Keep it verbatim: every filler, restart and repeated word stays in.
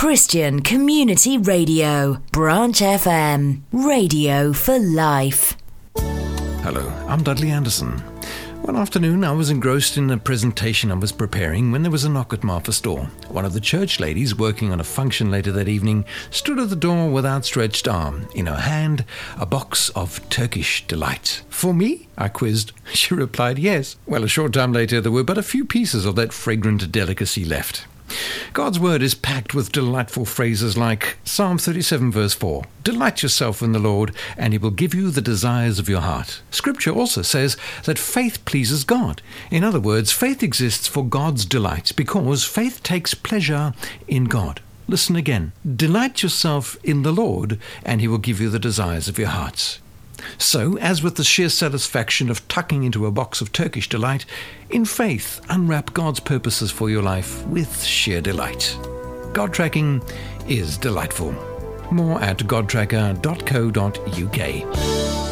Christian Community Radio, Branch F M, radio for life. Hello, I'm Dudley Anderson. One afternoon, I was engrossed in a presentation I was preparing when there was a knock at Martha's door. One of the church ladies working on a function later that evening stood at the door with outstretched arm. In her hand, a box of Turkish delight. "For me?" I quizzed. She replied, "Yes." Well, a short time later, there were but a few pieces of that fragrant delicacy left. God's word is packed with delightful phrases like Psalm thirty-seven verse four, "Delight yourself in the Lord, and he will give you the desires of your heart." Scripture also says that faith pleases God. In other words, faith exists for God's delight because faith takes pleasure in God. Listen again. Delight yourself in the Lord, and he will give you the desires of your hearts. So, as with the sheer satisfaction of tucking into a box of Turkish delight, in faith, unwrap God's purposes for your life with sheer delight. God tracking is delightful. More at god tracker dot co dot uk.